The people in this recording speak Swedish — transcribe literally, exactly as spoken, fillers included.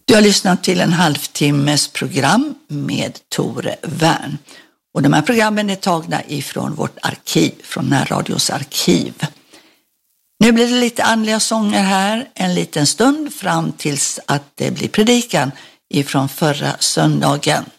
Du har lyssnat till en halvtimmes program med Tore Wern. Och de här programmen är tagna ifrån vårt arkiv, från Närradios arkiv. Nu blir det lite andliga sånger här en liten stund fram tills att det blir predikan ifrån förra söndagen.